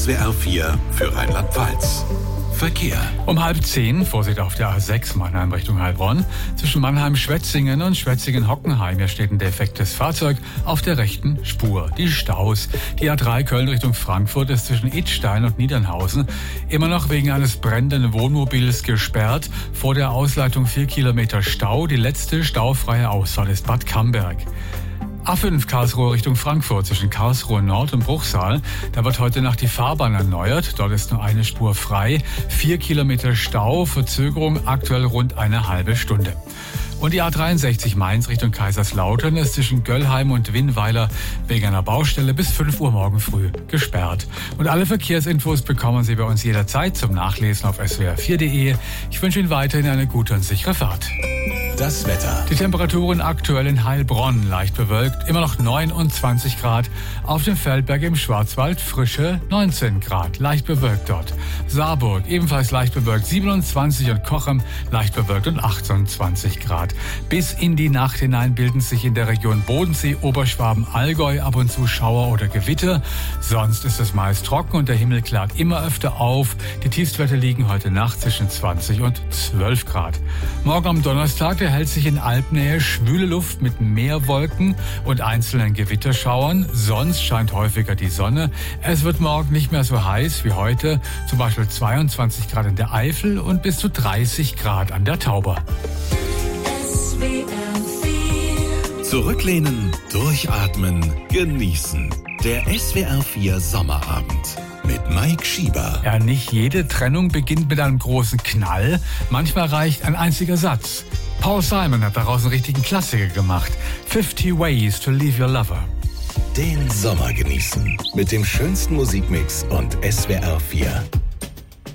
SWR 4 für Rheinland-Pfalz. Verkehr. Um 9:30, Vorsicht auf der A6 Mannheim Richtung Heilbronn. Zwischen Mannheim-Schwetzingen und Schwetzingen-Hockenheim. Hier steht ein defektes Fahrzeug auf der rechten Spur. Die Staus. Die A3 Köln Richtung Frankfurt ist zwischen Idstein und Niedernhausen immer noch wegen eines brennenden Wohnmobils gesperrt. Vor der Ausleitung 4 Kilometer Stau. Die letzte staufreie Ausfahrt ist Bad Camberg. A5 Karlsruhe Richtung Frankfurt zwischen Karlsruhe Nord und Bruchsal. Da wird heute Nacht die Fahrbahn erneuert. Dort ist nur eine Spur frei. 4 Kilometer Stau, Verzögerung aktuell rund eine halbe Stunde. Und die A63 Mainz Richtung Kaiserslautern ist zwischen Göllheim und Winnweiler wegen einer Baustelle bis 5 Uhr morgen früh gesperrt. Und alle Verkehrsinfos bekommen Sie bei uns jederzeit zum Nachlesen auf swr4.de. Ich wünsche Ihnen weiterhin eine gute und sichere Fahrt. Das Wetter. Die Temperaturen aktuell in Heilbronn leicht bewölkt, immer noch 29 Grad. Auf dem Feldberg im Schwarzwald frische 19 Grad, leicht bewölkt dort. Saarburg ebenfalls leicht bewölkt, 27 und Cochem leicht bewölkt und 28 Grad. Bis in die Nacht hinein bilden sich in der Region Bodensee, Oberschwaben, Allgäu ab und zu Schauer oder Gewitter. Sonst ist es meist trocken und der Himmel klart immer öfter auf. Die Tiefstwerte liegen heute Nacht zwischen 20 und 12 Grad. Morgen am Donnerstag hält sich in Alpnähe schwüle Luft mit Meerwolken und einzelnen Gewitterschauern. Sonst scheint häufiger die Sonne. Es wird morgen nicht mehr so heiß wie heute. Zum Beispiel 22 Grad in der Eifel und bis zu 30 Grad an der Tauber. Zurücklehnen, durchatmen, genießen. Der SWR 4 Sommerabend mit Mike Schieber. Ja, nicht jede Trennung beginnt mit einem großen Knall. Manchmal reicht ein einziger Satz. Paul Simon hat daraus einen richtigen Klassiker gemacht. 50 Ways to Leave Your Lover. Den Sommer genießen mit dem schönsten Musikmix und SWR 4.